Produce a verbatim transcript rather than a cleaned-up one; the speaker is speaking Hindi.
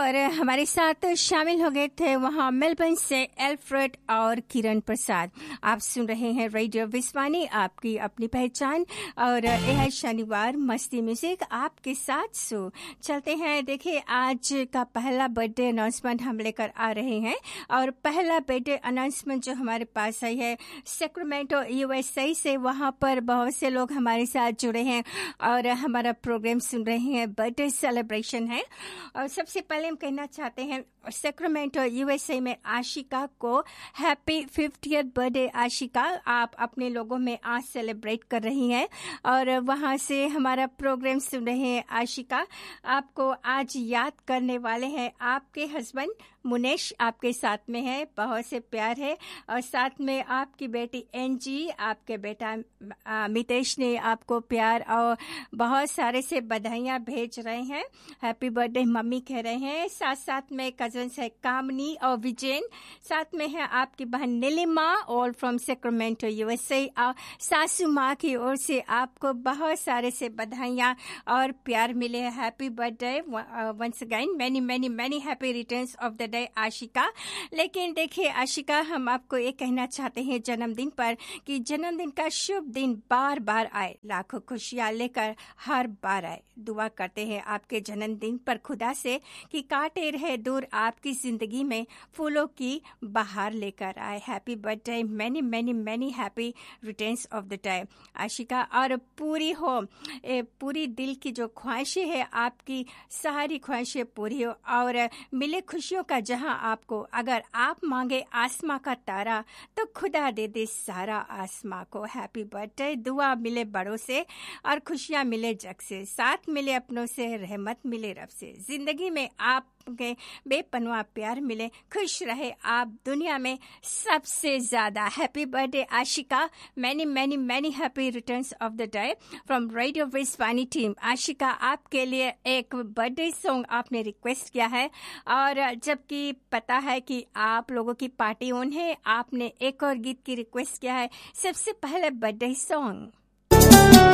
और हमारे साथ शामिल हो गए थे वहाँ मेलबर्न से एल्फ्रेड और किरण प्रसाद। आप सुन रहे हैं रेडियो विस्वानी, आपकी अपनी पहचान, और यह है शनिवार मस्ती म्यूजिक आपके साथ। सो चलते हैं, देखिए आज का पहला बर्थडे अनाउंसमेंट हम लेकर आ रहे हैं। और पहला बर्थडे अनाउंसमेंट जो हमारे पास आई है सैक्रामेंटो यूएसए से, वहाँ पर बहुत से लोग हमारे साथ जुड़े हैं और हमारा प्रोग्राम सुन रहे हैं। बर्थडे सेलिब्रेशन है और सबसे पहले हम कहना चाहते हैं सैक्रामेंटो यूएसए में आशिका को हैप्पी फिफ्टियथ बर्थडे। आशिका, आप अपने लोगों में आज सेलिब्रेट कर रही हैं और वहाँ से हमारा प्रोग्राम सुन रहे हैं। आशिका, आपको आज याद करने वाले हैं आपके हस्बैंड मुनेश, आपके साथ में है, बहुत से प्यार है, और साथ में आपकी बेटी एनजी, आपके बेटा मितेश ने आपको प्यार और बहुत सारे से बधाइयाँ भेज रहे हैं। हैप्पी बर्थडे मम्मी कह रहे हैं। साथ साथ में कजन्स है कामनी और विजयन, साथ में है आपकी बहन Nilima, all from Sacramento USA. और सासू माँ की ओर से आपको बहुत सारे से बधाइयाँ और प्यार मिले हैं। Happy birthday once again, many many many happy returns of the day Ashika. लेकिन देखिए आशिका, हम आपको ये कहना चाहते हैं जन्मदिन पर कि जन्मदिन का शुभ दिन बार बार आए, लाखों खुशियाँ लेकर हर बार आए। दुआ करते हैं आपके जन्मदिन पर खुदा से कि काटे रहे दूर, आपकी जिंदगी में फूलों की बहार लेकर आए। Happy birthday, many many many happy returns of the day Ashika. और पूरी हो ए, पूरी दिल की जो ख्वाहिशें है आपकी, सारी ख्वाहिशें पूरी हो और मिले खुशियों का जहां आपको। अगर आप मांगे आसमां का तारा तो खुदा दे दे सारा आसमां को। Happy birthday. दुआ मिले बड़ों से और खुशियां मिले जग से, साथ मिले अपनों से, रहमत मिले रब से, जिंदगी में आप के बेपनवा प्यार मिले, खुश रहे आप दुनिया में सबसे ज्यादा। Happy birthday Ashika, many many many happy returns of the day from radio विस्वानी team. Ashika, आपके लिए एक बर्थडे सॉन्ग आपने रिक्वेस्ट किया है और जबकि पता है कि आप लोगों की पार्टी ऑन है, आपने एक और गीत की रिक्वेस्ट किया है। सबसे पहले बर्थडे सॉन्ग